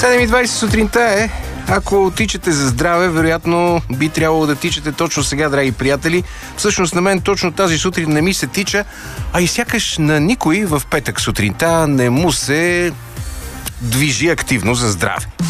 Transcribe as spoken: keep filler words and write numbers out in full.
седем и двайсет сутринта е. Ако тичате за здраве, вероятно би трябвало да тичате точно сега, драги приятели. Всъщност на мен точно тази сутрин не ми се тича, а и сякаш на никой в петък сутринта не му се движи активно за здраве.